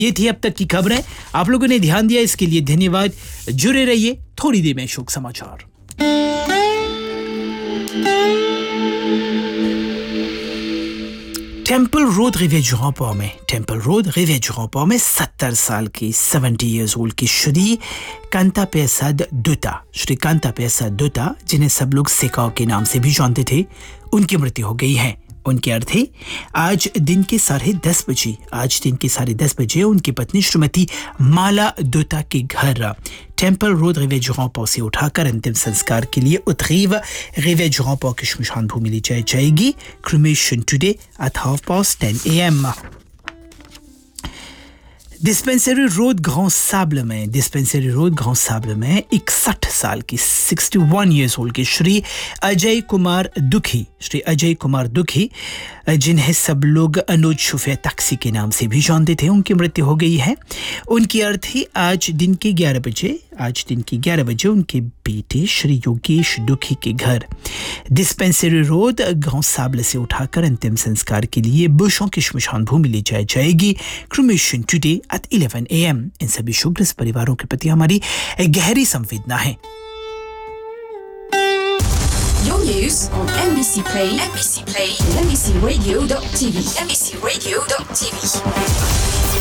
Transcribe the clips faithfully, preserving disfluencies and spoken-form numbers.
ये थी अब तक की खबरें। आप लोगों ने ध्यान दिया, इसके लिए धन्यवाद। जुड़े रहिए, थोड़ी देर में शोक समाचार। टेम्पल रोड रिवेज-जू-रॉम्पॉ में टेम्पल रोड रिवेज-जू-रॉम्पॉ में सत्तर साल की सेवेंटी इयर्स ओल्ड की श्री कांता प्रसाद दुता श्री कांता प्रसाद दुता जिन्हें सब लोग सेकाओ के नाम से भी जानते थे, उनकी मृत्यु हो गई है। उनके अर्थी आज दिन के साढ़े दस बजे आज दिन के साढ़े दस बजे उनकी पत्नी श्रीमती माला दुता के घर टेम्पल रोड रिवेज-जू-रॉम्पॉ से उठाकर अंतिम संस्कार के लिए उत्तरीव रिवेज-जू-रॉम्पॉ की श्मशान भूमि ले जाई जाएगी। Cremation today at half past ten A M. Dispensary road grand साब्ल में डिस्पेंसरी रोड ग्रांड साब्ल में इकसठ साल की इकसठ इयर्स ओल्ड की श्री अजय कुमार दुखी श्री अजय कुमार दुखी जिन्हें सब लोग अनुज शुफे टैक्सी के नाम से भी जानते थे, उनकी मृत्यु हो गई है। उनकी अर्थी आज दिन के ग्यारह बजे आज दिन के ग्यारह बजे उनके बेटे श्री योगेश दुखी के घर डिस्पेंसरी रोड ग्रांड साब्ल से उठाकर अंतिम संस्कार के लिए बुशों की श्मशान भूमि ले जाई जाएगी। Cremation today at eleven A M. इन सभी शोकग्रस्त परिवारों के प्रति हमारी गहरी संवेदना है। Your news on M B C Play, M B C Play, M B C Radio dot T V, M B C Radio dot T V.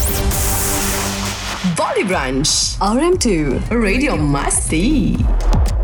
Body Branch, R M two, Radio Masti.